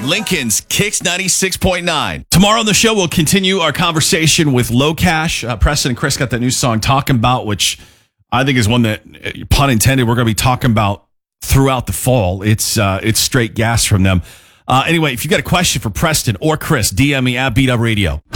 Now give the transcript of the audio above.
Lincoln's Kicks 96.9. Tomorrow on the show, we'll continue our conversation with Low Cash. Preston and Chris got that new song, Talking About, which I think is one that, pun intended, we're going to be talking about throughout the fall. It's straight gas from them. Anyway, if you got a question for Preston or Chris, DM me at BW Radio.